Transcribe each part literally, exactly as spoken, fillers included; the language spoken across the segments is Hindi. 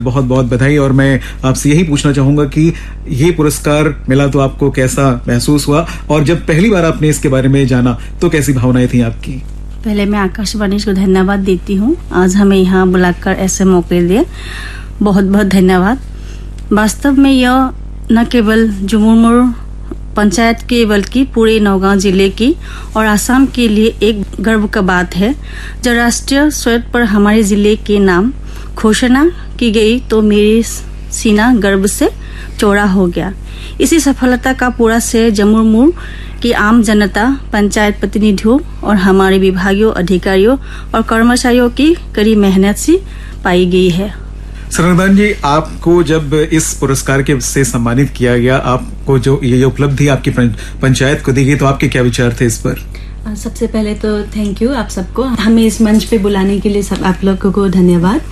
बहुत बहुत बधाई। और मैं आपसे यही पूछना चाहूंगा कि ये पुरस्कार मिला तो आपको कैसा महसूस हुआ, और जब पहली बार आपने इसके बारे में जाना तो कैसी भावनाएं थी आपकी? पहले मैं आकाशवाणी को धन्यवाद देती हूँ, आज हमें यहाँ बुलाकर ऐसे मौके दिए, बहुत बहुत धन्यवाद। वास्तव में यह न केवल झुमुरमुर पंचायत की बल्कि पूरे नौगांव जिले की और आसाम के लिए एक गर्व का बात है। जब राष्ट्रीय स्तर पर हमारे जिले के नाम घोषणा की गई तो मेरी सीना गर्व से चौड़ा हो गया। इसी सफलता का पूरा श्रेय झुमुरमुर की आम जनता, पंचायत प्रतिनिधियों और हमारे विभागीय अधिकारियों और कर्मचारियों की कड़ी मेहनत से पाई गई है। सरंगदान जी, आपको जब इस पुरस्कार के से सम्मानित किया गया, आपको जो ये उपलब्धि आपकी पंचायत को दी गई, तो आपके क्या विचार थे इस पर? सबसे पहले तो थैंक यू आप सबको, हमें इस मंच पे बुलाने के लिए सब आप लोगों को धन्यवाद।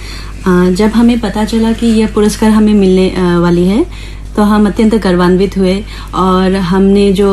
जब हमें पता चला कि यह पुरस्कार हमें मिलने वाली है तो हम अत्यंत गर्वान्वित हुए, और हमने जो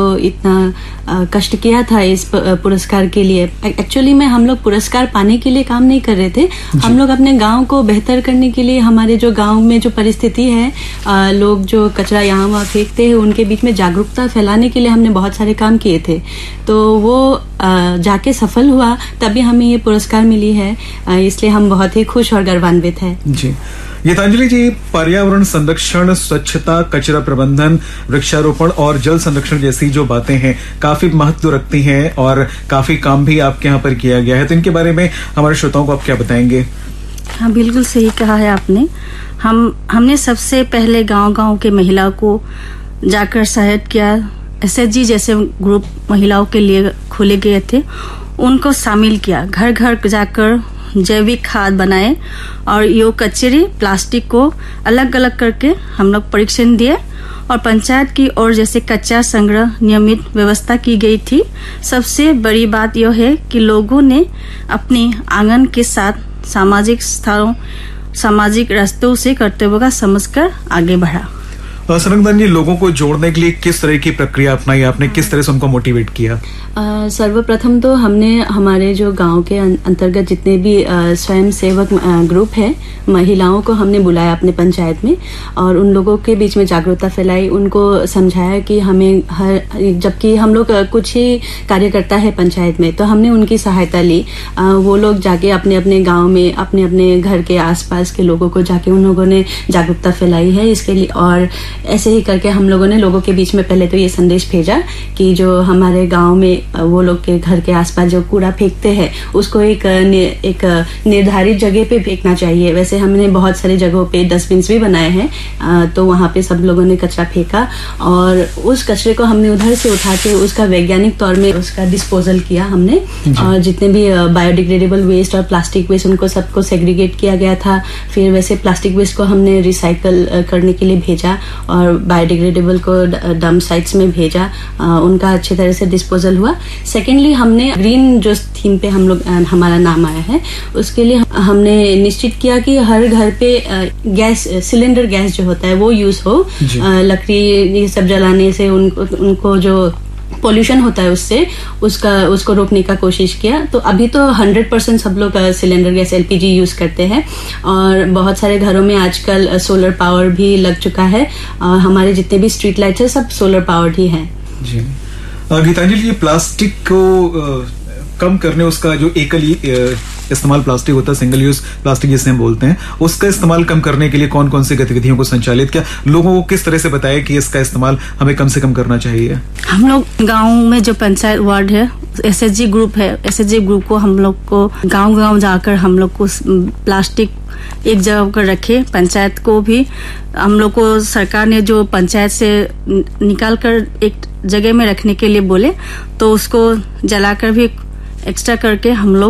इतना कष्ट किया था इस पुरस्कार के लिए, एक्चुअली में हम लोग पुरस्कार पाने के लिए काम नहीं कर रहे थे, हम लोग अपने गांव को बेहतर करने के लिए, हमारे जो गांव में जो परिस्थिति है, लोग जो कचरा यहाँ वहाँ फेंकते हैं उनके बीच में जागरूकता फैलाने के लिए हमने बहुत सारे काम किए थे। तो वो जाके सफल हुआ, तभी हमें ये पुरस्कार मिली है, इसलिए हम बहुत ही खुश और गर्वान्वित है। जी गीतांजलि जी, पर्यावरण संरक्षण, स्वच्छता, कचरा प्रबंधन, वृक्षारोपण और जल संरक्षण जैसी जो बातें हैं काफी महत्व रखती हैं और काफी काम भी आपके यहाँ पर किया गया है, तो इनके बारे में हमारे श्रोताओं को आप क्या बताएंगे? हाँ, बिल्कुल सही कहा है आपने। हम हमने सबसे पहले गांव-गांव के महिलाओं को जाकर सहायता किया। एस एच जी जैसे ग्रुप महिलाओं के लिए खोले गए थे, उनको शामिल किया, घर घर जाकर जैविक खाद बनाए और यो कचरे प्लास्टिक को अलग अलग करके हम लोग परीक्षण दिए, और पंचायत की ओर जैसे कचरा संग्रह नियमित व्यवस्था की गई थी। सबसे बड़ी बात यह है कि लोगों ने अपने आंगन के साथ सामाजिक स्थानों सामाजिक रास्तों से कर्तव्य का समझकर आगे बढ़ा। सरंगदान जी, लोगों को जोड़ने के लिए किस तरह की प्रक्रिया अपनाई आपने, किस तरह से उनको मोटिवेट किया? सर्वप्रथम तो हमने हमारे जो गांव के अंतर्गत जितने भी स्वयं सेवक ग्रुप है, महिलाओं को हमने बुलाया अपने पंचायत में, और उन लोगों के बीच में जागरूकता फैलाई, उनको समझाया कि हमें हर, जबकि हम लोग कुछ ही कार्यकर्ता है पंचायत में, तो हमने उनकी सहायता ली। वो लोग जाके अपने अपने गाँव में अपने अपने घर के आसपास के लोगों को जाके उन लोगों ने जागरूकता फैलाई है इसके लिए, और ऐसे ही करके हम लोगों ने लोगों के बीच में पहले तो ये संदेश भेजा कि जो हमारे गांव में वो लोग के घर के आसपास जो कूड़ा फेंकते हैं उसको एक एक निर्धारित जगह पे फेंकना चाहिए। वैसे हमने बहुत सारी जगहों पे डस्टबिन भी बनाए हैं, तो वहां पे सब लोगों ने कचरा फेंका, और उस कचरे को हमने उधर से उठा के उसका वैज्ञानिक तौर में उसका डिस्पोजल किया हमने, और जितने भी बायोडिग्रेडेबल वेस्ट और प्लास्टिक वेस्ट उनको सबको सेग्रीगेट किया गया था। फिर वैसे प्लास्टिक वेस्ट को हमने रिसाइकल करने के लिए भेजा और बायोडिग्रेडेबल को डंप साइट्स में भेजा, उनका अच्छे तरह से डिस्पोजल हुआ। सेकेंडली, हमने ग्रीन जो थीम पे हम लोग हमारा नाम आया है, उसके लिए हमने निश्चित किया कि हर घर पे गैस सिलेंडर गैस जो होता है वो यूज हो। लकड़ी ये सब जलाने से उनको उनको जो पोल्यूशन होता है उससे उसका उसको रोकने का कोशिश किया। तो अभी तो हंड्रेड परसेंट सब लोग cylinder gas L P G use करते हैं, और बहुत सारे घरों में आजकल सोलर पावर भी लग चुका है, और हमारे जितने भी स्ट्रीट लाइट्स है सब सोलर पावर्ड ही है। जी गीतांजलि जी, प्लास्टिक को कम करने, उसका जो एकल इस्तेमाल प्लास्टिक होता है, सिंगल यूज प्लास्टिक जिसे हम बोलते हैं, उसका इस्तेमाल कम करने के लिए कौन कौन सी गतिविधियों को संचालित किया, लोगों को किस तरह से बताया कि इसका इस्तेमाल हमें कम से कम करना चाहिए? हम लोग गांव में जो पंचायत वार्ड है, एस एच जी ग्रुप है, एस एच जी ग्रुप को हम लोग को गांव गांव जाकर हम लोग को प्लास्टिक एक जगह कर रखे। पंचायत को भी हम लोग को सरकार ने जो पंचायत से निकाल कर एक जगह में रखने के लिए बोले, तो उसको जलाकर भी एक्स्ट्रा करके हम लोग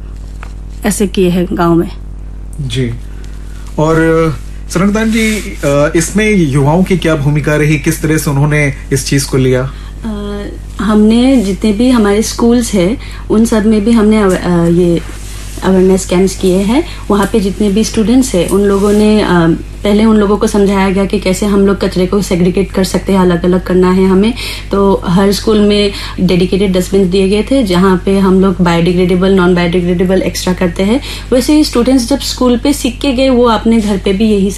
ऐसे किए हैं गांव में। जी, और सरंगदान जी, इसमें युवाओं की क्या भूमिका रही, किस तरह से उन्होंने इस चीज को लिया? आ, हमने जितने भी हमारे स्कूल्स है उन सब में भी हमने आ, ये अवेयरनेस कैंप्स किए हैं। वहाँ पे जितने भी स्टूडेंट्स हैं उन लोगों ने uh, पहले उन लोगों को समझाया गया कि कैसे हम लोग कचरे को सेग्रीगेट कर सकते हैं, अलग अलग करना है हमें। तो हर स्कूल में डेडिकेटेड डस्टबिन दिए गए थे जहाँ पे हम लोग बायोडिग्रेडेबल, नॉन बायोडिग्रेडेबल एक्स्ट्रा करते हैं। वैसे ही स्टूडेंट्स जब स्कूल पे सीख के गए वो अपने घर पे भी यही